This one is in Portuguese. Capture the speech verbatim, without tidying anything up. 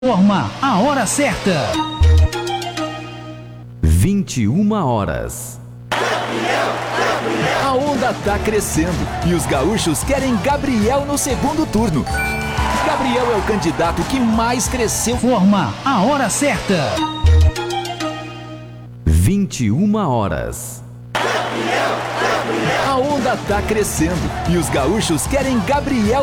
Forma a hora certa. vinte e uma horas. A onda tá crescendo e os gaúchos querem Gabriel no segundo turno. Gabriel é o candidato que mais cresceu. Forma a hora certa. vinte e uma horas. A onda tá crescendo e os gaúchos querem Gabriel